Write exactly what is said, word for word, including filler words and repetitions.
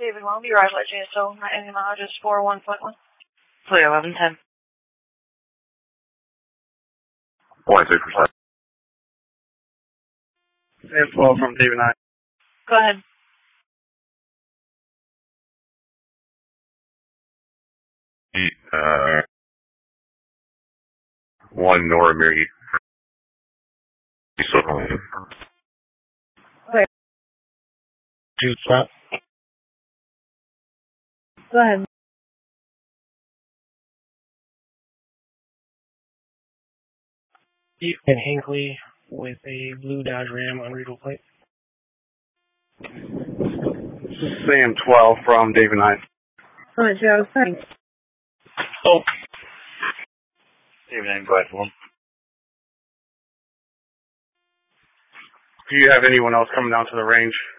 David Wellby, arrival at J S O. My engine mileage is four one point one. Clear, eleven ten. Point two percent. Info from David nine. Go ahead. Uh, one Noramiri. Okay. Two stop. Go ahead. Ethan Hinckley with a blue Dodge Ram unreadable plate. Sam twelve from David nine. Alright, Joe, thanks. Oh. David nine, go ahead for him. Do you have anyone else coming down to the range?